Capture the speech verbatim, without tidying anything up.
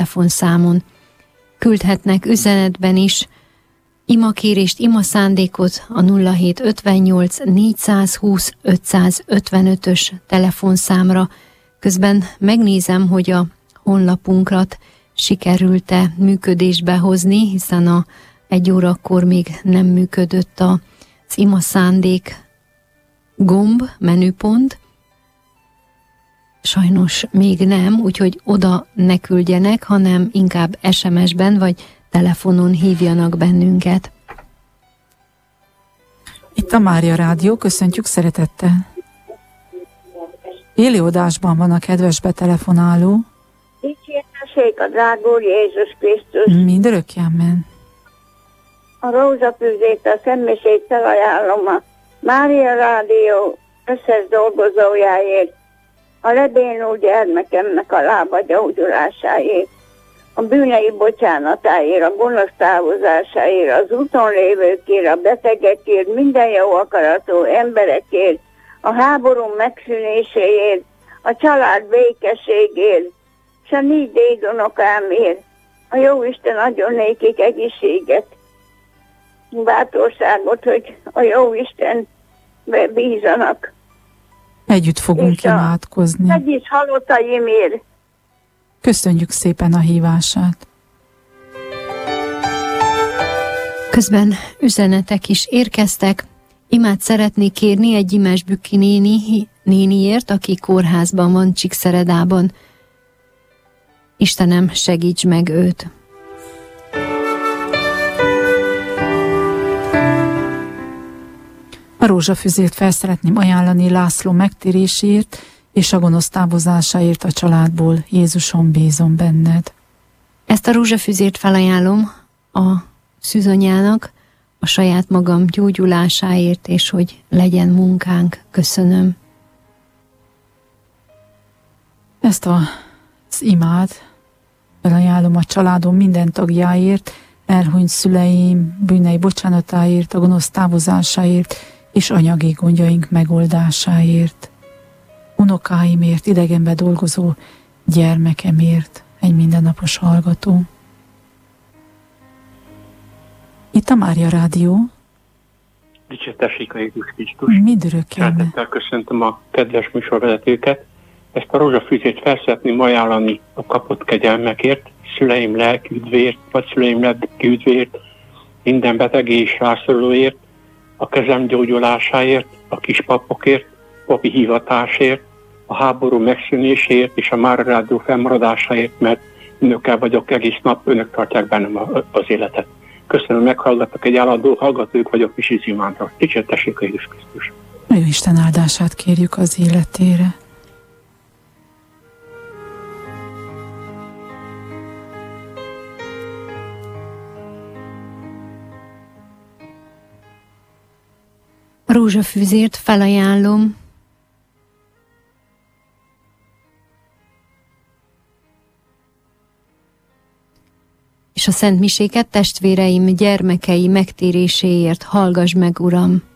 telefonszámon. Küldhetnek üzenetben is imakérést, imaszándékot a nulla hét ötvennyolc négyszázhúsz ötszázötvenötös telefonszámra. Közben megnézem, hogy a honlapunkat sikerült-e működésbe hozni, hiszen a egy órakor még nem működött az imaszándék gomb, menüpont. Sajnos még nem, úgyhogy oda ne küldjenek, hanem inkább es em es-ben vagy telefonon hívjanak bennünket. Itt a Mária Rádió, köszöntjük szeretettel. Élőadásban van a kedves betelefonáló. Dicsértessék a drágúr Jézus Krisztus. Mindörökkjánmen. A rózsafűzét, a szemmisét felajánlom a Mária Rádió összes dolgozójáért, a lebénul gyermekemnek a lába gyógyulásáért, a bűnei bocsánatáért, a gonosz távozásáért, az úton lévőkért, a betegekért, minden jó akaratú emberekért, a háború megszűnéséért, a család békességért, és a négy dédunokámért. A Jóisten adjon nékik egészséget, bátorságot, hogy a Jóisten bízanak. Együtt fogunk imádkozni. Együtt halottaimért. Köszönjük szépen a hívását. Közben üzenetek is érkeztek. Imát szeretnék kérni egy Imesbükki néni, néniért, aki kórházban van Csíkszeredában. Istenem, segíts meg őt! A rózsafüzért fel szeretném ajánlani László megtérésért és a gonosz távozásáért a családból. Jézuson, bízom benned. Ezt a rózsafüzért felajánlom a szűzanyának, a saját magam gyógyulásáért, és hogy legyen munkánk. Köszönöm. Ezt a, az imát felajánlom a családom minden tagjáért, elhunyt szüleim bűnei bocsánatáért, a gonosz távozásáért és anyagi gondjaink megoldásáért, unokáimért, idegenbe dolgozó gyermekemért, egy mindennapos hallgató. Itt a Mária Rádió. Dicsértessék a Jézus Krisztus. Mindörökkjánmen. Szeretettel köszöntöm a kedves műsorvezetőket. Ezt a rózsafűzét fel szeretném ajánlani a kapott kegyelmekért, szüleim lelki üdvért, vagy szüleim lelki üdvért, minden beteg és rászorulóért, a kezem gyógyulásáért, a kispapokért, papi hivatásért, a háború megszűnéséért és a Mária Rádió fennmaradásáért, mert önökkel vagyok egész nap, önök tartják bennem az életet. Köszönöm, meghallgattak, egy állandó hallgatók vagyok, és izimántra. Dicsértessék a Jézus Krisztus. Jó Isten áldását kérjük az életére. A rózsafűzért felajánlom és a szentmiséket testvéreim gyermekei megtéréséért hallgass meg, Uram!